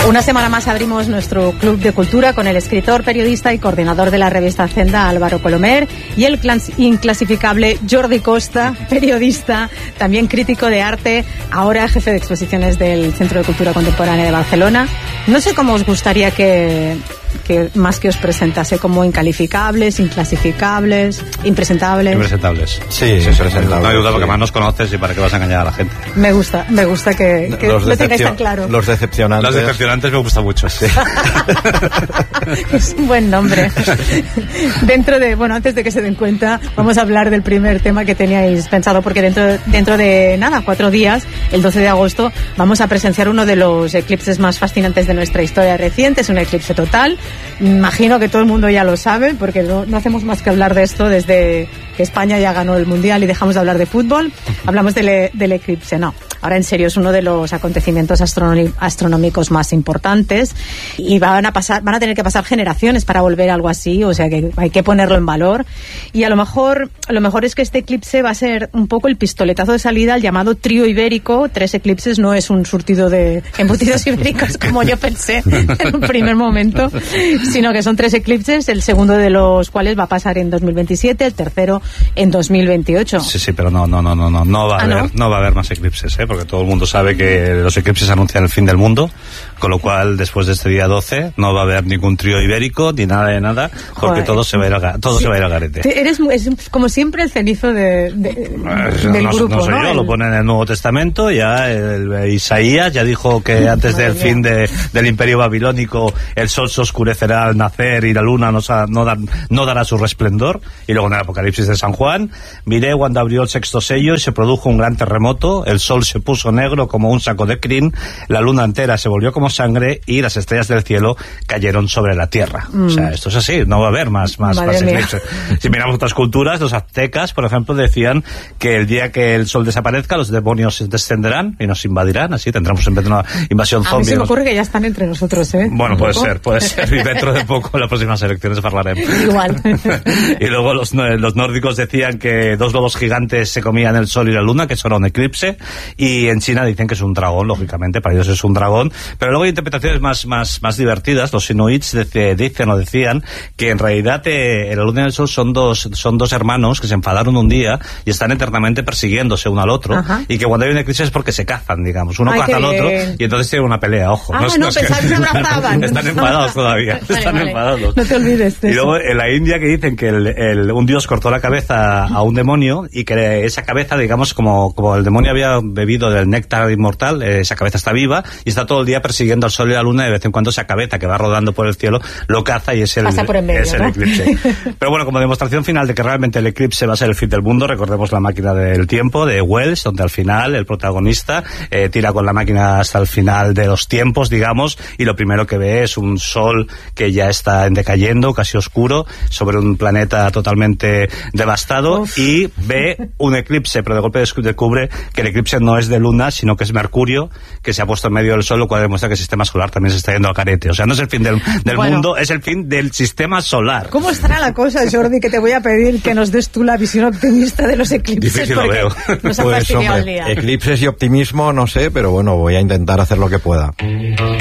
Una semana más abrimos nuestro Club de Cultura con el escritor, periodista y coordinador de la revista Zenda, Álvaro Colomer, y el inclasificable Jordi Costa, periodista, también crítico de arte, ahora jefe de exposiciones del Centro de Cultura Contemporánea de Barcelona. No sé cómo os gustaría que más que os presentase, como incalificables, inclasificables, impresentables. Impresentables. Sí, impresentables. No hay duda, porque más nos conoces y para qué vas a engañar a la gente. Me gusta que lo tengáis tan claro. Los decepcionantes. Los decepcionantes me gusta mucho, sí. Es un buen nombre. Antes de que se den cuenta, vamos a hablar del primer tema que teníais pensado, porque dentro de 4 días, el 12 de agosto, vamos a presenciar uno de los eclipses más fascinantes de nuestra historia reciente. Es un eclipse total. Imagino que todo el mundo ya lo sabe, porque no hacemos más que hablar de esto desde que España ya ganó el Mundial y dejamos de hablar de fútbol. Hablamos del eclipse. No, ahora en serio, es uno de los acontecimientos astronómicos más importantes, y van a tener que pasar generaciones para volver a algo así, o sea que hay que ponerlo en valor. Y a lo mejor es que este eclipse va a ser un poco el pistoletazo de salida al llamado trío ibérico. 3 eclipses no es un surtido de embutidos ibéricos como yo pensé en un primer momento, sino que son 3 eclipses, el segundo de los cuales va a pasar en 2027, el tercero en 2028. Sí, pero no va a haber más eclipses, porque todo el mundo sabe que los eclipses anuncian el fin del mundo, con lo cual después de este día 12 no va a haber ningún trío ibérico ni nada de nada, porque todo se va a ir al garete. Eres como siempre el cenizo del grupo, no soy yo, lo pone en el Nuevo Testamento, ya Isaías ya dijo que antes del fin del Imperio Babilónico el sol se oscurecerá al nacer y la luna no dará su resplendor, y luego en el Apocalipsis de San Juan, miré cuando abrió el 6º sello y se produjo un gran terremoto, el sol se puso negro como un saco de crin, la luna entera se volvió como sangre y las estrellas del cielo cayeron sobre la tierra. O sea, esto es así, no va a haber más eclipses. Si miramos otras culturas, los aztecas, por ejemplo, decían que el día que el sol desaparezca, los demonios descenderán y nos invadirán, así tendremos en vez de una invasión zombie. A mí se me ocurre que ya están entre nosotros, ¿eh? Bueno, puede ser, y dentro de poco en las próximas elecciones hablaremos. Igual. Y luego los nórdicos decían que 2 lobos gigantes se comían el sol y la luna, que eso era un eclipse, y en China dicen que es un dragón, lógicamente, para ellos es un dragón, pero luego hay interpretaciones más divertidas. Los inuits decían que en realidad la luna y el sol son dos hermanos que se enfadaron un día y están eternamente persiguiéndose uno al otro. Ajá. Y que cuando hay un eclipse es porque se cazan, digamos, uno caza al otro y entonces tienen una pelea, ojo. Pensaba que se abrazaban. Están enfadados todavía. Vale. Enfadados. No te olvides de eso. Y luego en la India, que dicen que un dios cortó la cabeza a un demonio y que esa cabeza, digamos, como el demonio había bebido del néctar inmortal, esa cabeza está viva y está todo el día persiguiendo al sol y la luna, y de vez en cuando esa cabeza que va rodando por el cielo lo caza y es el eclipse. Pero bueno, como demostración final de que realmente el eclipse va a ser el fin del mundo, recordemos La máquina del tiempo de Wells, donde al final el protagonista tira con la máquina hasta el final de los tiempos, digamos, y lo primero que ve es un sol que ya está decayendo, casi oscuro, sobre un planeta totalmente devastado. Y ve un eclipse, pero de golpe descubre que el eclipse no es de luna, sino que es Mercurio, que se ha puesto en medio del sol, lo cual demuestra que el sistema solar también se está yendo al carete. O sea, no es el fin del mundo, es el fin del sistema solar. ¿Cómo estará la cosa, Jordi, que te voy a pedir que nos des tú la visión optimista de los eclipses? Difícil lo veo. Nos ha fastidiado el día. Eclipses y optimismo, no sé, pero bueno, voy a intentar hacer lo que pueda.